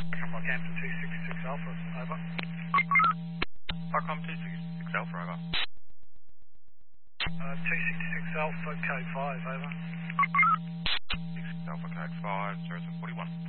From Rockhampton 266 Alpha, over. Stockholm 266 Alpha, over. 266 Alpha, code 5, over. 6 Alpha, code 5, 041.